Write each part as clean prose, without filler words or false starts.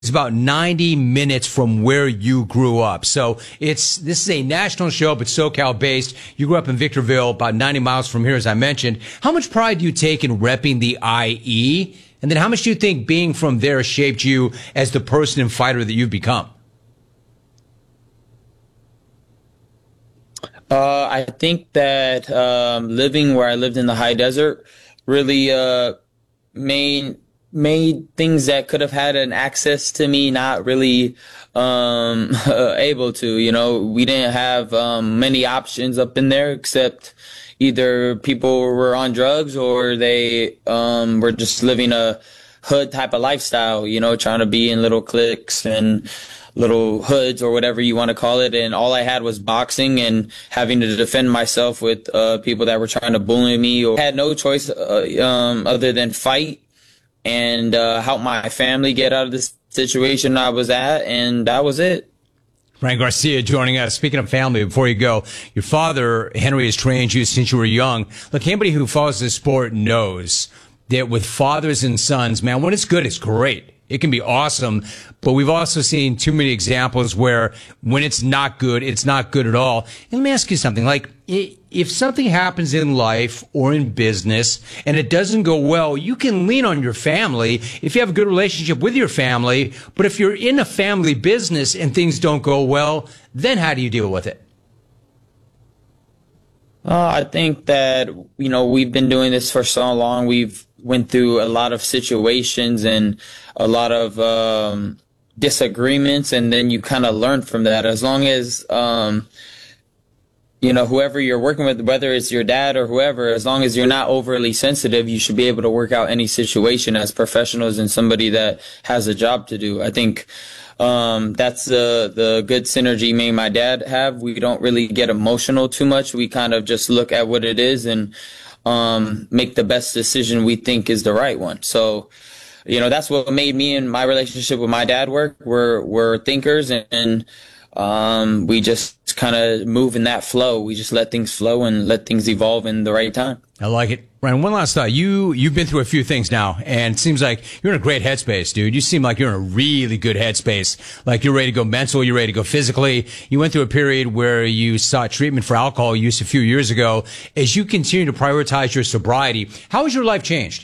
is about 90 minutes from where you grew up. So this is a national show, but SoCal based. You grew up in Victorville, about 90 miles from here, as I mentioned. How much pride do you take in repping the IE? And then how much do you think being from there shaped you as the person and fighter that you've become? I think that living where I lived in the high desert really made things that could have had an access to me not really able to. You know, we didn't have many options up in there except either people were on drugs or they were just living a hood type of lifestyle, you know, trying to be in little cliques and little hoods or whatever you want to call it. And all I had was boxing and having to defend myself with people that were trying to bully me. Or I had no choice other than fight and help my family get out of this situation I was at, and that was it. Ryan Garcia joining us. Speaking of family, before you go, your father, Henry, has trained you since you were young. Look, anybody who follows this sport knows that with fathers and sons, man, when it's good, it's great. It can be awesome, but we've also seen too many examples where when it's not good at all. And let me ask you something. Like, if something happens in life or in business and it doesn't go well, you can lean on your family if you have a good relationship with your family. But if you're in a family business and things don't go well, then how do you deal with it? I think that, you know, we've been doing this for so long. We've went through a lot of situations and a lot of disagreements, and then you kind of learn from that. As long as, you know, whoever you're working with, whether it's your dad or whoever, as long as you're not overly sensitive, you should be able to work out any situation as professionals and somebody that has a job to do. I think that's the good synergy me and my dad have. We don't really get emotional too much. We kind of just look at what it is and make the best decision we think is the right one. So, you know, that's what made me and my relationship with my dad work. We're thinkers, and we just kind of move in that flow. We just let things flow and let things evolve in the right time. I like it. Ryan, one last thought. You've been through a few things now, and it seems like you're in a great headspace, dude. You seem like you're in a really good headspace. Like you're ready to go mental, you're ready to go physically. You went through a period where you sought treatment for alcohol use a few years ago. As you continue to prioritize your sobriety, how has your life changed?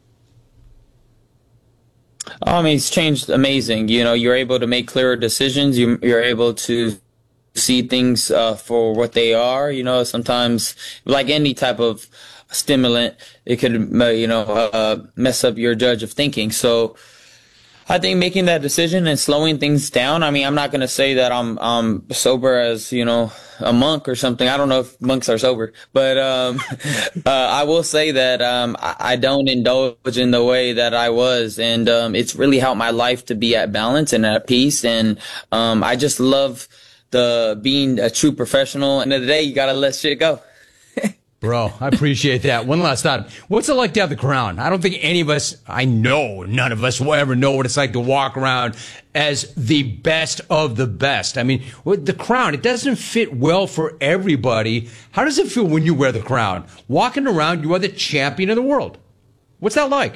I mean, it's changed amazing. You know, you're able to make clearer decisions. You're able to see things for what they are. You know, sometimes, like any type of stimulant, it could, mess up your judge of thinking. So I think making that decision and slowing things down. I mean, I'm not going to say that I'm sober as, you know, a monk or something. I don't know if monks are sober, but I will say that I don't indulge in the way that I was, and it's really helped my life to be at balance and at peace. And I just love being a true professional. End of the day, you got to let shit go. Bro, I appreciate that. One last thought. What's it like to have the crown? I don't think any of us, I know none of us will ever know what it's like to walk around as the best of the best. I mean, with the crown, it doesn't fit well for everybody. How does it feel when you wear the crown? Walking around, you are the champion of the world. What's that like?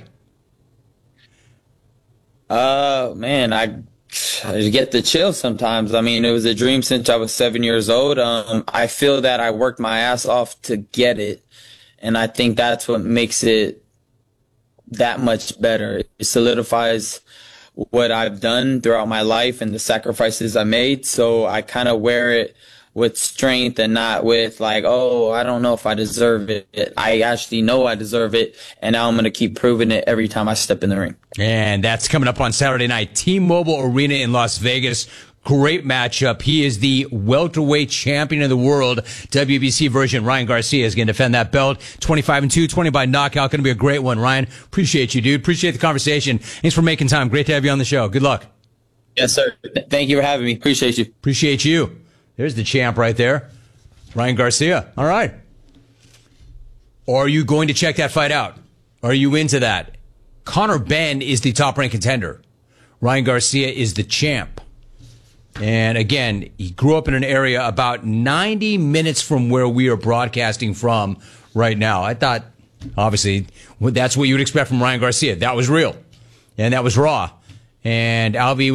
Man, I get the chills sometimes. I mean, it was a dream since I was 7 years old. I feel that I worked my ass off to get it, and I think that's what makes it that much better. It solidifies what I've done throughout my life and the sacrifices I made. So I kind of wear it with strength and not with like, oh, I don't know if I deserve it. I actually know I deserve it, and now I'm going to keep proving it every time I step in the ring. And that's coming up on Saturday night, T-Mobile Arena in Las Vegas. Great matchup. He is the welterweight champion of the world. WBC version. Ryan Garcia is going to defend that belt. 25-2, 20 by knockout. Going to be a great one. Ryan, appreciate you, dude. Appreciate the conversation. Thanks for making time. Great to have you on the show. Good luck. Yes, sir. Thank you for having me. Appreciate you. Appreciate you. There's the champ right there. Ryan Garcia. All right. Are you going to check that fight out? Are you into that? Conor Benn is the top-ranked contender. Ryan Garcia is the champ. And again, he grew up in an area about 90 minutes from where we are broadcasting from right now. I thought, obviously, that's what you would expect from Ryan Garcia. That was real. And that was raw. And Alvy